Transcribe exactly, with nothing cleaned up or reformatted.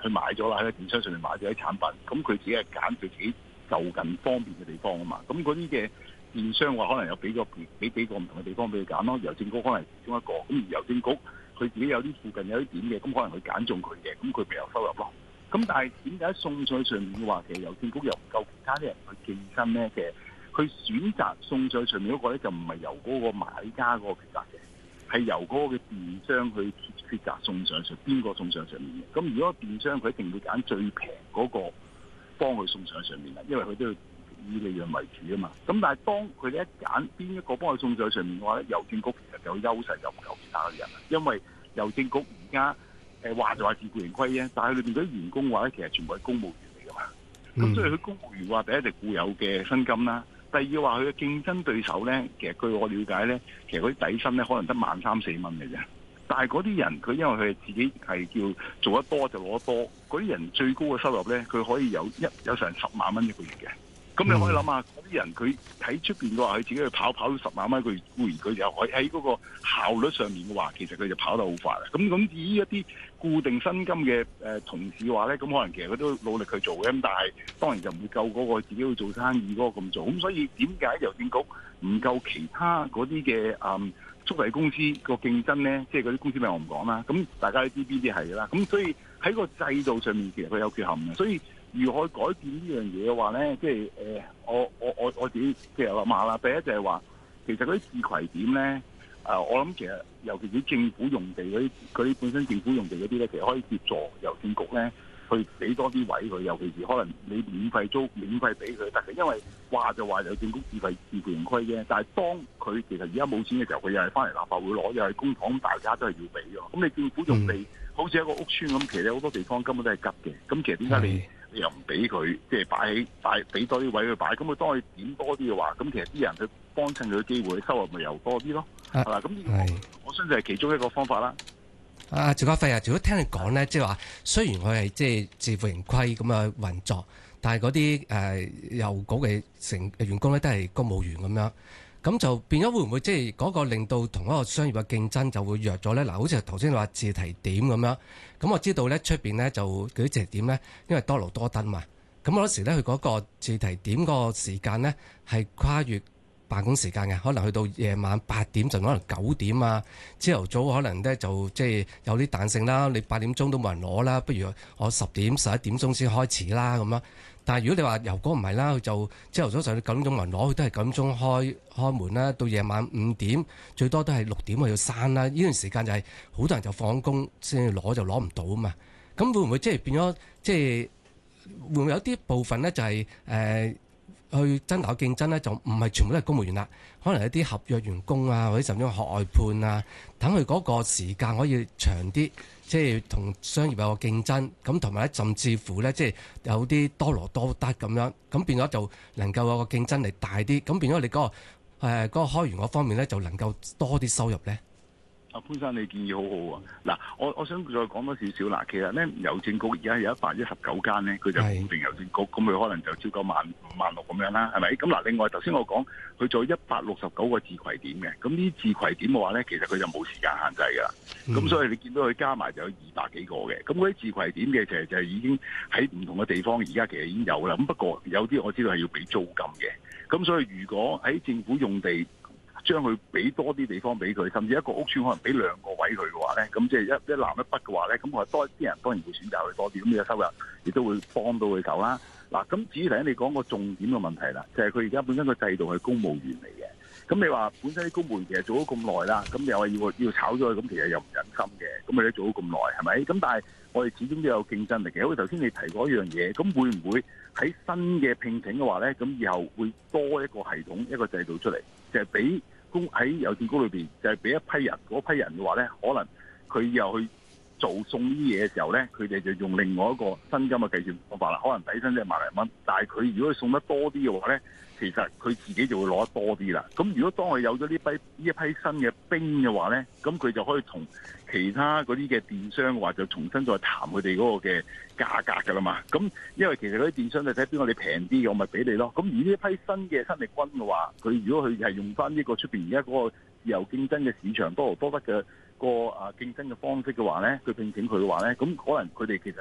去買咗啦，喺個電商上面買咗啲產品，咁佢自己係揀佢自己就近方便嘅地方啊嘛。咁嗰啲嘅電商話可能有俾個俾幾個唔同嘅地方俾佢揀咯，郵政局可能係其中一個。咁而郵政局佢自己有啲附近有啲點嘅，咁可能佢揀中佢嘅，咁佢咪有收入咯。咁但係點解送上去上面嘅話，其實郵政局又唔夠其他啲人去競爭咧？其實佢選擇送上去上面嗰個咧，就唔係由嗰個買家嗰個抉擇嘅，係由嗰個嘅電商去抉擇送上上邊個送上上面嘅。咁如果電商佢一定會揀最平嗰個幫佢送上上面啦，因為佢都要以利潤為主啊嘛。咁但係當佢哋一揀邊一個幫佢送上上面嘅話咧，郵政局其實有優勢就唔夠其他嘅人啦，因為郵政局而家誒話就話自負盈虧啫，但係裏邊嗰啲員工話咧，其實全部係公務員嚟噶嘛。咁、嗯、所以佢公務員話第一就固有嘅薪金啦，第二話佢嘅競爭對手咧，其實據我了解咧，其實嗰啲底薪咧可能得萬三四蚊嘅啫。但係嗰啲人佢因為佢自己係叫做得多就攞得多，嗰啲人最高嘅收入咧，佢可以有一有成十萬蚊一個月嘅。咁你可以諗下，嗰啲人佢喺出邊嘅話，佢自己去跑跑到十萬蚊一個月，固然佢就可以喺嗰個效率上面嘅話，其實佢就跑得好快啦。咁咁至於一啲固定薪金嘅誒同事嘅話咧，咁可能其實佢都努力去做嘅，咁但係當然就唔會夠嗰個自己去做生意嗰個咁做。咁所以點解郵政局唔夠其他嗰啲嘅誒速遞公司個競爭咧？即係嗰啲公司名我唔講啦。咁大家都知邊啲係㗎啦。咁所以喺個制度上面其實佢有缺陷嘅，所以。如何改變呢樣嘢嘅話咧，即係誒、呃，我我我我自己即係諗下啦。第一就係話，其實嗰啲自攜點咧，誒、呃，我諗其實尤其是政府用地嗰啲嗰啲本身政府用地嗰啲咧，其實可以協助郵政局咧去俾多啲位佢，尤其是可能你免費租、免費俾佢得嘅。因為話就話郵政局自費自負盈虧啫，但係當佢其實而家冇錢嘅時候，佢又係翻嚟立法會攞，又係公帑，大家都係要俾嘅。咁你政府用地、嗯、好似一個屋邨咁，其實好多地方根本都係吉嘅。咁其實點解你？你又唔俾佢，即係擺起擺俾多啲位去擺，咁佢當佢點多啲嘅話，咁其實啲人去幫襯佢嘅機會，收入咪又多啲咯，係嘛？咁呢個我相信係其中一個方法啦。 啊，趙家輝啊，如果聽你講咧，即係話雖然佢係即係自負盈虧咁樣運作，但係嗰啲誒郵局嘅成員工咧都係公務員咁樣。咁就變咗會唔會即係嗰個令到同一個商業嘅競爭就會弱咗咧？嗱，好似頭先你話自提點咁樣，咁我知道咧出邊咧就嗰啲自提點咧，因為多勞多得嘛，咁好多時咧佢嗰個自提點個時間咧係跨越辦公時間嘅，可能去到夜晚八點就可能九點啊，朝頭早可能咧就即係有啲彈性啦，你八點鐘都冇人攞啦，不如我十點十一點鐘先開始啦咁樣。但係如果你話郵局唔係啦，佢就朝頭早上九點鐘冇人攞，佢都係九點鐘開開門啦，到夜晚五點最多都係六點佢要閂啦。呢段時間就係好多人就放工先去攞就攞唔到啊嘛。咁會唔會即係變咗即係會唔會有啲部分咧就係、是、誒？呃去爭拗競爭咧，就唔係全部都係公務員啦，可能有啲合約員工啊，或者甚至學外判啊，等佢嗰個時間可以長啲，即係同商業有個競爭，咁同埋咧，甚至乎咧，即係有啲多勞多得咁樣，咁變咗就能夠有個競爭力大啲，咁變咗你嗰、嗰個誒嗰、呃嗰個開源嗰方面咧，就能夠多啲收入咧。 阿潘生，你建議好好啊！嗱，我我想再講多少少啦。其實咧，郵政局而家有一百一十九間咧，佢就固定郵政局，咁佢可能就超過萬五萬六咁樣啦，係咪？咁嗱，另外頭先我講，佢仲有一百六十九個自攜點嘅，咁呢自攜點嘅話咧，其實佢就冇時間限制㗎啦。咁、嗯、所以你見到佢加埋就有二百幾個嘅，咁嗰啲自攜點嘅其實就係已經喺唔同嘅地方，而家其實已經有啦。咁不過有啲我知道係要俾租金嘅，咁所以如果喺政府用地，將佢俾多啲地方俾佢，甚至一個屋邨可能俾兩個位佢嘅話咧，咁即係一一南一北嘅話咧，咁我多啲人當然會選擇佢多啲，咁嘅收入亦都會幫到佢手啦。嗱，咁至於頭先你講個重點嘅問題啦，就係佢而家本身個制度係公務員嚟嘅，咁你話本身啲公務員其實做咗咁耐啦，咁又話要要炒咗佢，咁其實又唔忍心嘅，咁你都做咗咁耐係咪？咁但係我哋始終都有競爭力嘅，好似頭先你提過一樣嘢，咁會唔會喺新嘅聘請嘅話咧，咁以後會多一個系統一個制度出嚟，就係俾公喺郵政局裏邊就係俾一批人，嗰批人嘅話咧，可能佢又去做送啲嘢嘅時候咧，佢哋就用另外一個薪金嘅計算方法啦。可能底薪即係萬零蚊，但係佢如果佢送得多啲嘅話咧，其實佢自己就會攞得多啲啦。咁如果當佢有咗呢批呢一批新嘅兵嘅話咧，咁佢就可以同其他嗰啲嘅電商嘅話就重新再談佢哋嗰個嘅價格噶啦嘛。咁因為其實嗰啲電商就睇邊個你平啲嘅，我咪俾你咯。咁而呢一批新嘅新力軍嘅話，佢如果佢係用翻呢個出邊而家嗰個自由競爭嘅市場多勞多得嘅個啊競爭嘅方式嘅話咧，佢聘請佢嘅話咧，咁可能佢哋其實